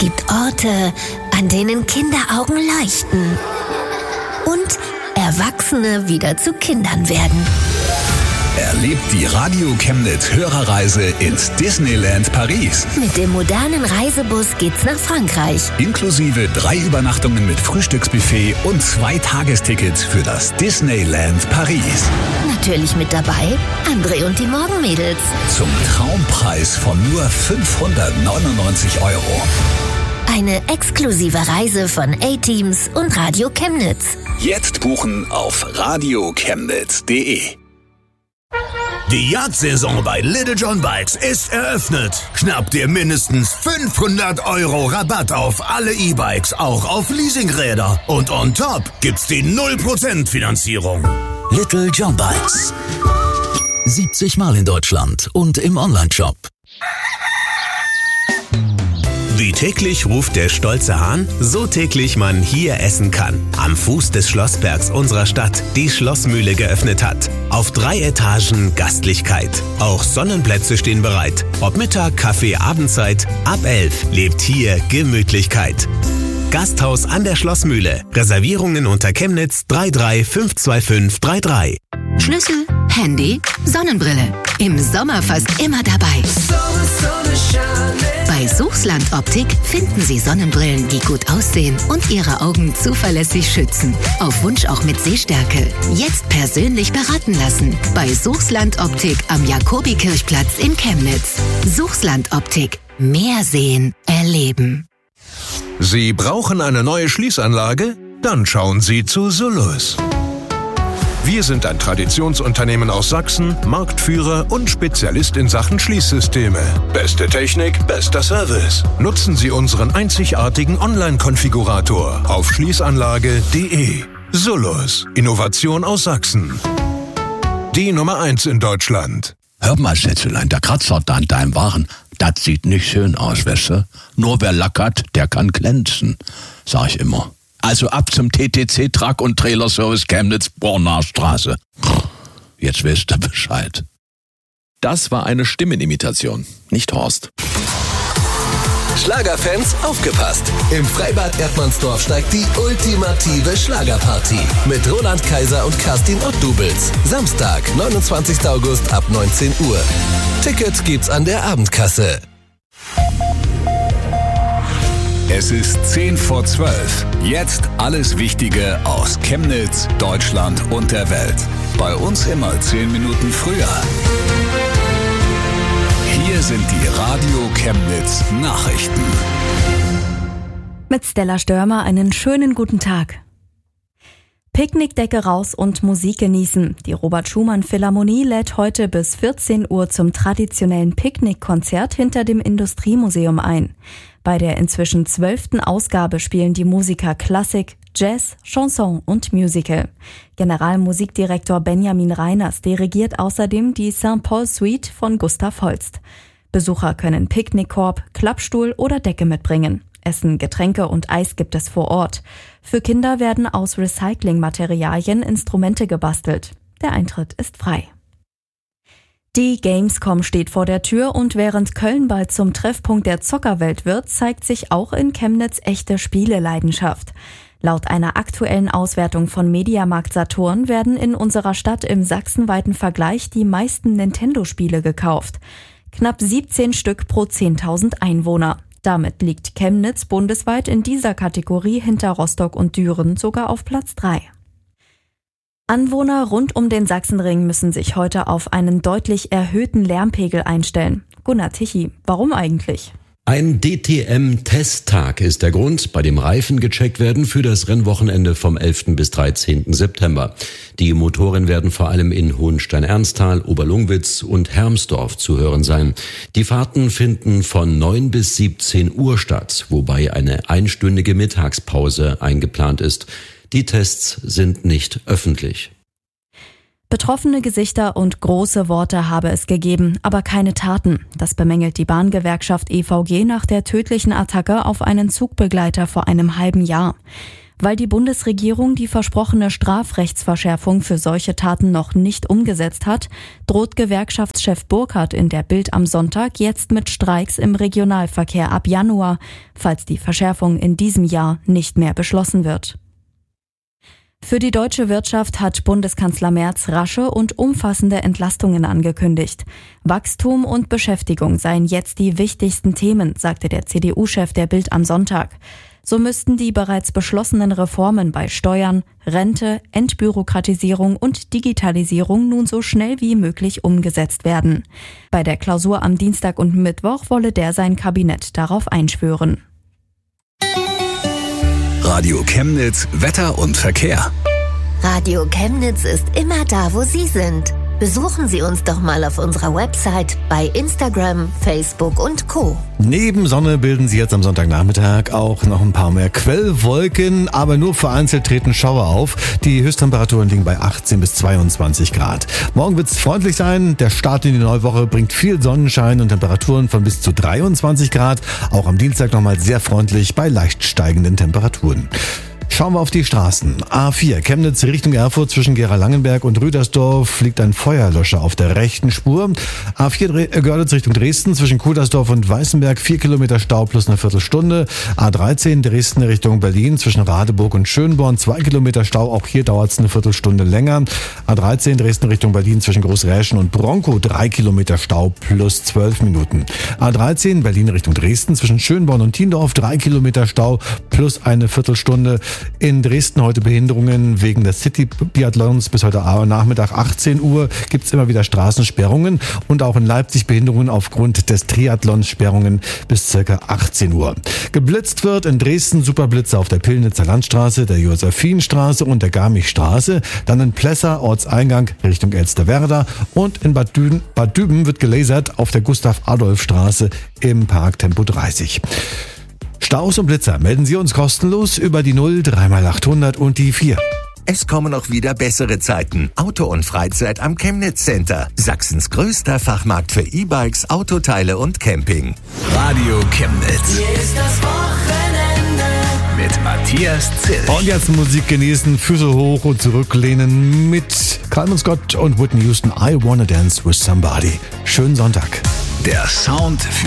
gibt Orte, an denen Kinderaugen leuchten und Erwachsene wieder zu Kindern werden. Erlebt die Radio Chemnitz Hörerreise ins Disneyland Paris. Mit dem modernen Reisebus geht's nach Frankreich. Inklusive 3 Übernachtungen mit Frühstücksbuffet und 2 Tagestickets für das Disneyland Paris. Natürlich mit dabei André und die Morgenmädels. Zum Traumpreis von nur 599 €. Eine exklusive Reise von A-Teams und Radio Chemnitz. Jetzt buchen auf radiochemnitz.de. Die Jagdsaison bei Little John Bikes ist eröffnet. Schnapp dir mindestens 500 € Rabatt auf alle E-Bikes, auch auf Leasingräder. Und on top gibt's die 0% Finanzierung. Little John Bikes. 70 Mal in Deutschland und im Onlineshop. Wie täglich ruft der stolze Hahn, so täglich man hier essen kann. Am Fuß des Schlossbergs unserer Stadt die Schlossmühle geöffnet hat. Auf 3 Etagen Gastlichkeit. Auch Sonnenplätze stehen bereit. Ob Mittag, Kaffee, Abendzeit, ab 11 lebt hier Gemütlichkeit. Gasthaus an der Schlossmühle. Reservierungen unter Chemnitz 3352533. Schlüssel, Handy, Sonnenbrille. Im Sommer fast immer dabei. Bei Suchsland Optik finden Sie Sonnenbrillen, die gut aussehen und Ihre Augen zuverlässig schützen. Auf Wunsch auch mit Sehstärke. Jetzt persönlich beraten lassen. Bei Suchsland Optik am Jakobikirchplatz in Chemnitz. Suchsland Optik. Mehr sehen, erleben. Sie brauchen eine neue Schließanlage? Dann schauen Sie zu Solus. Wir sind ein Traditionsunternehmen aus Sachsen, Marktführer und Spezialist in Sachen Schließsysteme. Beste Technik, bester Service. Nutzen Sie unseren einzigartigen Online-Konfigurator auf schließanlage.de. Solus, Innovation aus Sachsen. Die Nummer 1 in Deutschland. Hör mal, Schätzelein, der Kratzer da an deinem Wagen, das sieht nicht schön aus, weißt du? Nur wer Lack hat, der kann glänzen, sag ich immer. Also ab zum TTC Truck und Trailer Service Chemnitz, Bornaer Straße. Jetzt wisst ihr Bescheid. Das war eine Stimmenimitation, nicht Horst. Schlagerfans, aufgepasst! Im Freibad Erdmannsdorf steigt die ultimative Schlagerparty mit Roland Kaiser und Kerstin Ott-Dubels. Samstag, 29. August ab 19 Uhr. Ticket gibt's an der Abendkasse. Es ist 10 vor 12. Jetzt alles Wichtige aus Chemnitz, Deutschland und der Welt. Bei uns immer 10 Minuten früher. Hier sind die Radio Chemnitz Nachrichten. Mit Stella Störmer einen schönen guten Tag. Picknickdecke raus und Musik genießen. Die Robert-Schumann-Philharmonie lädt heute bis 14 Uhr zum traditionellen Picknickkonzert hinter dem Industriemuseum ein. Bei der inzwischen 12. Ausgabe spielen die Musiker Klassik, Jazz, Chanson und Musical. Generalmusikdirektor Benjamin Reiners dirigiert außerdem die St. Paul Suite von Gustav Holst. Besucher können Picknickkorb, Klappstuhl oder Decke mitbringen. Essen, Getränke und Eis gibt es vor Ort. Für Kinder werden aus Recyclingmaterialien Instrumente gebastelt. Der Eintritt ist frei. Die Gamescom steht vor der Tür und während Köln bald zum Treffpunkt der Zockerwelt wird, zeigt sich auch in Chemnitz echte Spieleleidenschaft. Laut einer aktuellen Auswertung von Mediamarkt Saturn werden in unserer Stadt im sachsenweiten Vergleich die meisten Nintendo-Spiele gekauft. Knapp 17 Stück pro 10.000 Einwohner. Damit liegt Chemnitz bundesweit in dieser Kategorie hinter Rostock und Düren sogar auf Platz 3. Anwohner rund um den Sachsenring müssen sich heute auf einen deutlich erhöhten Lärmpegel einstellen. Gunnar Tichy, warum eigentlich? Ein DTM-Testtag ist der Grund, bei dem Reifen gecheckt werden für das Rennwochenende vom 11. bis 13. September. Die Motoren werden vor allem in Hohenstein-Ernsthal, Oberlungwitz und Hermsdorf zu hören sein. Die Fahrten finden von 9 bis 17 Uhr statt, wobei eine einstündige Mittagspause eingeplant ist. Die Tests sind nicht öffentlich. Betroffene Gesichter und große Worte habe es gegeben, aber keine Taten. Das bemängelt die Bahngewerkschaft EVG nach der tödlichen Attacke auf einen Zugbegleiter vor einem halben Jahr. Weil die Bundesregierung die versprochene Strafrechtsverschärfung für solche Taten noch nicht umgesetzt hat, droht Gewerkschaftschef Burkhardt in der Bild am Sonntag jetzt mit Streiks im Regionalverkehr ab Januar, falls die Verschärfung in diesem Jahr nicht mehr beschlossen wird. Für die deutsche Wirtschaft hat Bundeskanzler Merz rasche und umfassende Entlastungen angekündigt. Wachstum und Beschäftigung seien jetzt die wichtigsten Themen, sagte der CDU-Chef der Bild am Sonntag. So müssten die bereits beschlossenen Reformen bei Steuern, Rente, Entbürokratisierung und Digitalisierung nun so schnell wie möglich umgesetzt werden. Bei der Klausur am Dienstag und Mittwoch wolle der sein Kabinett darauf einschwören. Radio Chemnitz, Wetter und Verkehr. Radio Chemnitz ist immer da, wo Sie sind. Besuchen Sie uns doch mal auf unserer Website, bei Instagram, Facebook und Co. Neben Sonne bilden sich jetzt am Sonntagnachmittag auch noch ein paar mehr Quellwolken, aber nur vereinzelt treten Schauer auf. Die Höchsttemperaturen liegen bei 18 bis 22 Grad. Morgen wird es freundlich sein. Der Start in die neue Woche bringt viel Sonnenschein und Temperaturen von bis zu 23 Grad. Auch am Dienstag nochmal sehr freundlich bei leicht steigenden Temperaturen. Schauen wir auf die Straßen. A4 Chemnitz Richtung Erfurt zwischen Gera-Langenberg und Rüdersdorf liegt ein Feuerlöscher auf der rechten Spur. A4 Görlitz Richtung Dresden zwischen Kudersdorf und Weißenberg 4 Kilometer Stau plus eine Viertelstunde. A13 Dresden Richtung Berlin zwischen Radeburg und Schönborn 2 Kilometer Stau, auch hier dauert es eine Viertelstunde länger. A13 Dresden Richtung Berlin zwischen Großräschen und Bronkow 3 Kilometer Stau plus 12 Minuten. A13 Berlin Richtung Dresden zwischen Schönborn und Tiendorf 3 Kilometer Stau plus eine Viertelstunde. In Dresden heute Behinderungen wegen des City-Biathlons. Bis heute Nachmittag 18 Uhr gibt es immer wieder Straßensperrungen und auch in Leipzig Behinderungen aufgrund des Triathlons Sperrungen bis ca. 18 Uhr. Geblitzt wird in Dresden Superblitze auf der Pillnitzer Landstraße, der Josephinstraße und der Garmichstraße. Dann in Plessa Ortseingang Richtung Elsterwerda und in Bad Düben wird gelasert auf der Gustav-Adolf-Straße im Park Tempo 30. Staus und Blitzer melden Sie uns kostenlos über die 0 3x800 und die 4. Es kommen auch wieder bessere Zeiten. Auto und Freizeit am Chemnitz Center. Sachsens größter Fachmarkt für E-Bikes, Autoteile und Camping. Radio Chemnitz. Hier ist das Wochenende mit Matthias Zill. Und jetzt Musik genießen, Füße hoch und zurücklehnen mit Calvin Scott und Whitney Houston. I Wanna Dance With Somebody. Schönen Sonntag. Der Sound